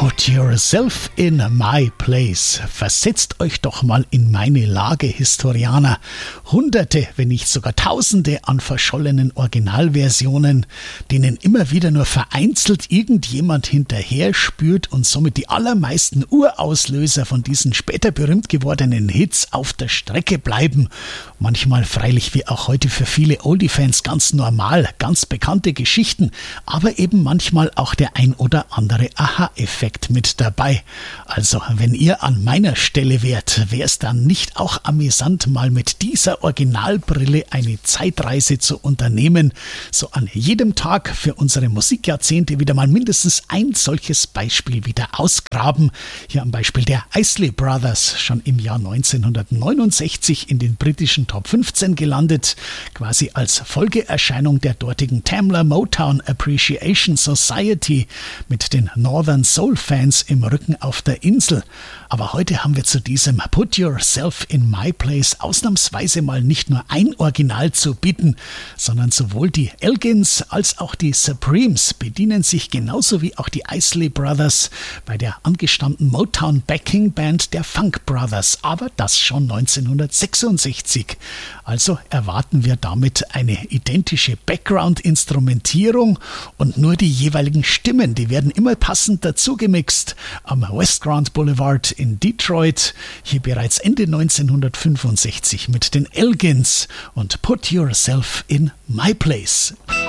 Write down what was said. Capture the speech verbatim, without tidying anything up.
Put yourself in my place. Versetzt euch doch mal in meine Lage, Historianer. Hunderte, wenn nicht sogar Tausende an verschollenen Originalversionen, denen immer wieder nur vereinzelt irgendjemand hinterher spürt und somit die allermeisten Urauslöser von diesen später berühmt gewordenen Hits auf der Strecke bleiben. Manchmal freilich wie auch heute für viele Oldie-Fans ganz normal, ganz bekannte Geschichten, aber eben manchmal auch der ein oder andere Aha-Effekt mit dabei. Also, wenn ihr an meiner Stelle wärt, wäre es dann nicht auch amüsant, mal mit dieser Originalbrille eine Zeitreise zu unternehmen, so an jedem Tag für unsere Musikjahrzehnte wieder mal mindestens ein solches Beispiel wieder ausgraben. Hier am Beispiel der Isley Brothers, schon im Jahr neunzehnhundertneunundsechzig in den britischen Top fünfzehn gelandet, quasi als Folgeerscheinung der dortigen Tamla Motown Appreciation Society mit den Northern Soul Fans im Rücken auf der Insel. Aber heute haben wir zu diesem Put Yourself in My Place ausnahmsweise mal nicht nur ein Original zu bieten, sondern sowohl die Elgins als auch die Supremes bedienen sich genauso wie auch die Isley Brothers bei der angestammten Motown Backing Band der Funk Brothers, aber das schon neunzehnhundertsechsundsechzig. Also erwarten wir damit eine identische Background-Instrumentierung und nur die jeweiligen Stimmen, die werden immer passend dazu gemixt. Am West Grand Boulevard in Detroit, hier bereits Ende neunzehnhundertfünfundsechzig mit den Elgins und Put Yourself in My Place.